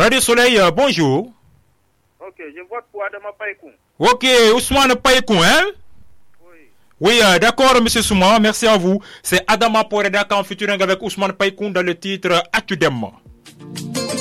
Radio Soleil, bonjour. Ok, je vote pour Adama Païkoum. Ok, Ousmane Païkoum, hein? Oui, d'accord, monsieur Souma, merci à vous. C'est Adama Poreda en featuring avec Ousmane Païkoum dans le titre Atudem.